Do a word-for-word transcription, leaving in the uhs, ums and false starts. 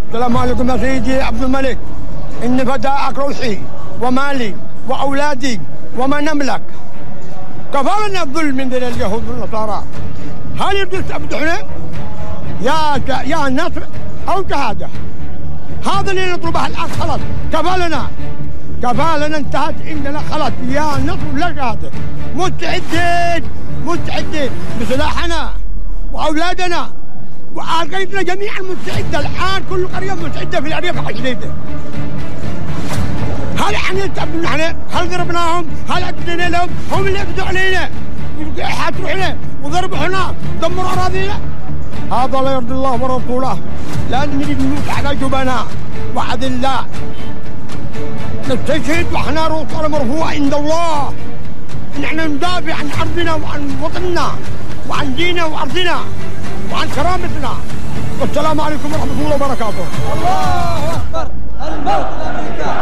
السلام عليكم يا سيدي عبد الملك، إن فداءك روحي ومالي وأولادي وما نملك. كفرنا الظلم من ذي اليهود والنصارى. هل يريد تمدحنا؟ يا يا نصر أو شهادة. هذا اللي نطلبه الآن خلاص، كفى لنا كفى لنا، انتهت عندنا خلاص، يا نصر لا شهادة. مستعدين مستعدين بسلاحنا وأولادنا وعقيدنا جميعا مستعدة الآن، كل قرية مستعدة في الأرياف الجديدة. هل يعني تعبنا نحن؟ هل ضربناهم؟ هل أدينا لهم؟ هم اللي أبدوا علينا، حاتوا علينا وضربونا، دمروا أراضينا. هذا لا يرضي الله ورسوله، لأن نريد نموت على جبناء وأذلاء. نستشهد وإحنا رؤوسنا مرفوعة عند الله. نحن ندافع عن أرضنا وعن وطننا وعن ديننا وأرضنا وعن كرامتنا. والسلام عليكم ورحمة الله وبركاته. الله أكبر، الموت لأمريكا.